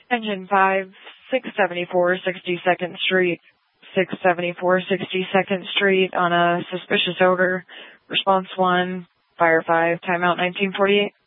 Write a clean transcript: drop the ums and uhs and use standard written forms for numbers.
Engine 5, 674 62nd Street. 674 62nd Street on a suspicious odor. Response 1, Fire 5, timeout 1948.